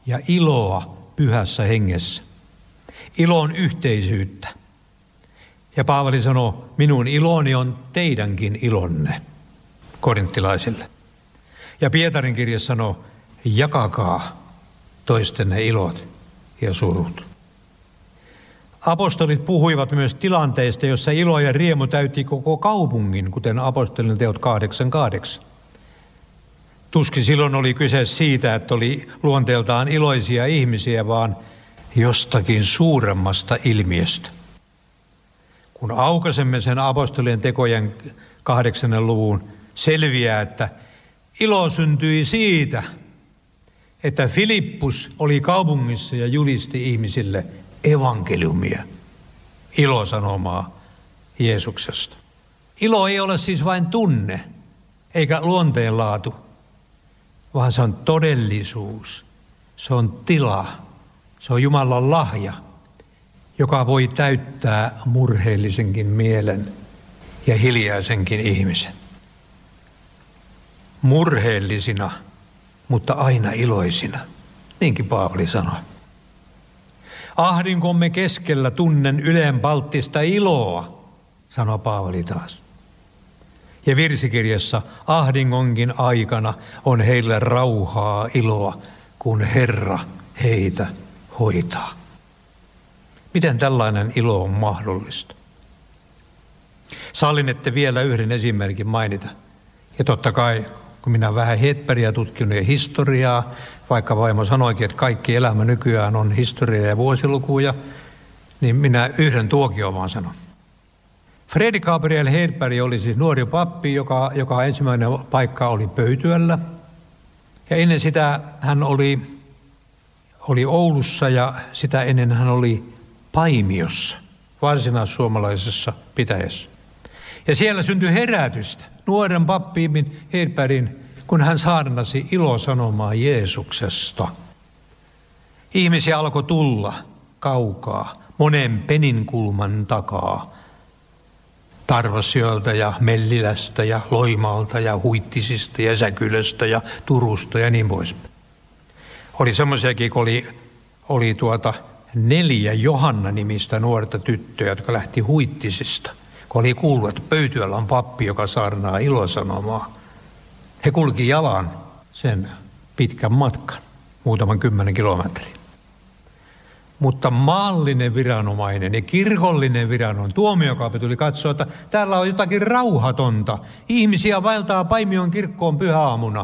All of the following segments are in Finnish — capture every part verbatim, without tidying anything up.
ja iloa pyhässä hengessä. Ilon yhteisyyttä. Ja Paavali sanoo, minun iloni on teidänkin ilonne, korinttilaisille. Ja Pietarin kirja sanoo, jakakaa toistenne ilot ja surut. Apostolit puhuivat myös tilanteista, jossa ilo ja riemu täytti koko kaupungin, kuten apostolien teot kahdeksan kahdeksan. Tuskin silloin oli kyse siitä, että oli luonteeltaan iloisia ihmisiä, vaan jostakin suuremmasta ilmiöstä. Kun aukaisemme sen apostolien tekojen kahdeksannen luvun, selviää, että ilo syntyi siitä, että Filippus oli kaupungissa ja julisti ihmisille evankeliumia, ilosanomaa Jeesuksesta. Ilo ei ole siis vain tunne, eikä luonteenlaatu, vaan se on todellisuus, se on tila, se on Jumalan lahja, joka voi täyttää murheellisenkin mielen ja hiljaisenkin ihmisen. Murheellisina, mutta aina iloisina, niinkin Paavali sanoi. Ahdinkomme keskellä tunnen ylenpalttista iloa, sanoi Paavali taas. Ja virsikirjassa ahdingonkin aikana on heille rauhaa, iloa, kun Herra heitä hoitaa. Miten tällainen ilo on mahdollista? Sallinette vielä yhden esimerkin mainita. Ja totta kai, kun minä vähän Hedbergia tutkinut ja historiaa, vaikka vaimo sanoikin, että kaikki elämä nykyään on historiaa ja vuosilukuja, niin minä yhden tuokion vaan sanon. Fredrik Gabriel Hedberg oli siis nuori pappi, joka, joka ensimmäinen paikka oli Pöytyällä. Ja ennen sitä hän oli, oli Oulussa ja sitä ennen hän oli Paimiossa, varsinais-suomalaisessa pitäjässä. Ja siellä syntyi herätystä nuoren pappiimin Hedbergin, kun hän saarnasi ilosanomaa Jeesuksesta. Ihmisiä alkoi tulla kaukaa, monen peninkulman takaa. Tarvasjoelta ja Mellilästä ja Loimaalta ja Huittisista ja Säkylöstä ja Turusta ja niin pois. Oli semmoisiakin, kun oli, oli tuota neljä Johanna-nimistä nuorta tyttöä, jotka lähti Huittisista. Kun oli kuullut, että Pöytyällä on pappi, joka saarnaa ilosanomaa. He kulki jalan sen pitkän matkan, muutaman kymmenen kilometriä. Mutta maallinen viranomainen ja kirkollinen viranomainen, tuomiokaappi tuli katsoa, että täällä on jotakin rauhatonta. Ihmisiä vaeltaa Paimion kirkkoon pyhäaamuna,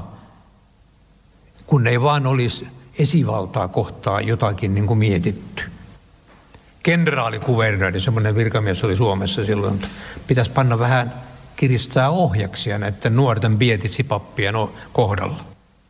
kun ei vaan olisi esivaltaa kohtaa jotakin niin kuin mietitty. Kenraalikuvernööri, semmoinen virkamies oli Suomessa silloin, että pitäisi panna vähän kiristää ohjaksia näiden nuorten pietitsipappien kohdalla.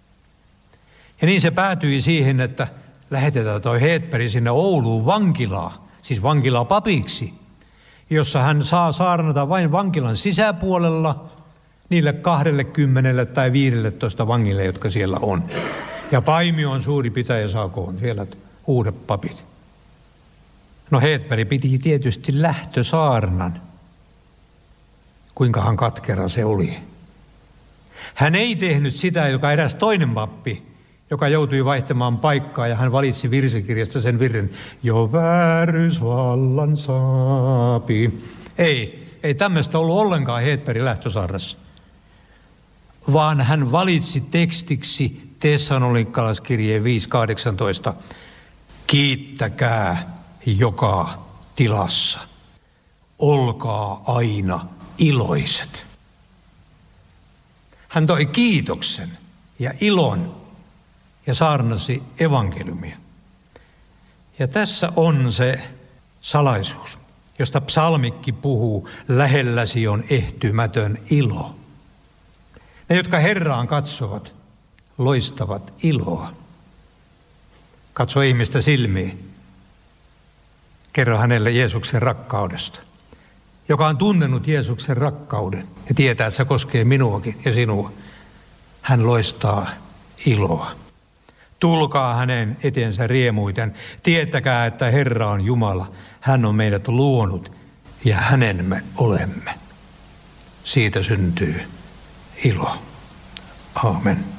Ja niin se päätyi siihen, että lähetetään toi Hedberg sinne Ouluun vankilaan, siis vankilaa papiksi, jossa hän saa saarnata vain vankilan sisäpuolella niille kahdellekymmenelle tai viidelletoista vangille, jotka siellä on. Ja Paimio on suuri pitäjä saakoon, siellä uudet papit. No Hedberg piti tietysti lähtösaarnan. Kuinkahan katkera se oli. Hän ei tehnyt sitä, joka eräs toinen pappi, joka joutui vaihtamaan paikkaa, ja hän valitsi virsikirjasta sen virren, jo väärysvallan saapi. Ei, ei tämmöistä ollut ollenkaan Hedbergin lähtösaarnassa, vaan hän valitsi tekstiksi Tessalonikalaiskirjeen viisi kahdeksantoista. Kiittäkää joka tilassa, olkaa aina iloiset. Hän toi kiitoksen ja ilon ja saarnasi evankeliumia. Ja tässä on se salaisuus, josta psalmikki puhuu, lähelläsi on ehtymätön ilo. Ne, jotka Herraan katsovat, loistavat iloa. Katso ihmistä silmiin. Kerro hänelle Jeesuksen rakkaudesta, joka on tunnenut Jeesuksen rakkauden ja tietää, että se koskee minuakin ja sinua. Hän loistaa iloa. Tulkaa hänen eteensä riemuiten. Tietäkää, että Herra on Jumala. Hän on meidät luonut ja hänen me olemme. Siitä syntyy ilo. Aamen.